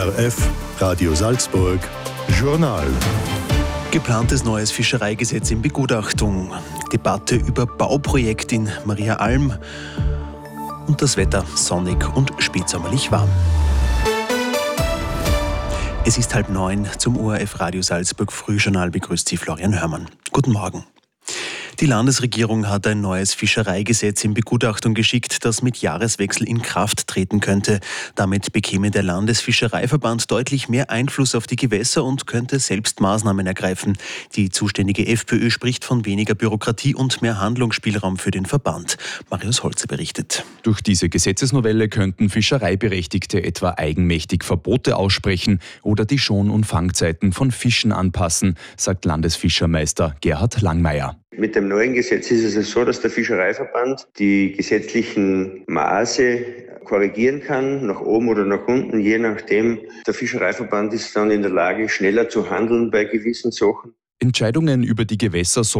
ORF Radio Salzburg Journal. Geplantes neues Fischereigesetz in Begutachtung, Debatte über Bauprojekt in Mariaalm und das Wetter sonnig und spätsommerlich warm. Es ist 8:30 zum ORF Radio Salzburg Frühjournal, begrüßt Sie Florian Hörmann. Guten Morgen. Die Landesregierung hat ein neues Fischereigesetz in Begutachtung geschickt, das mit Jahreswechsel in Kraft treten könnte. Damit bekäme der Landesfischereiverband deutlich mehr Einfluss auf die Gewässer und könnte selbst Maßnahmen ergreifen. Die zuständige FPÖ spricht von weniger Bürokratie und mehr Handlungsspielraum für den Verband. Marius Holze berichtet. Durch diese Gesetzesnovelle könnten Fischereiberechtigte etwa eigenmächtig Verbote aussprechen oder die Schon- und Fangzeiten von Fischen anpassen, sagt Landesfischermeister Gerhard Langmeier. Mit dem neuen Gesetz ist es so, dass der Fischereiverband die gesetzlichen Maße korrigieren kann, nach oben oder nach unten, je nachdem. Der Fischereiverband ist dann in der Lage, schneller zu handeln bei gewissen Sachen. Entscheidungen über die Gewässer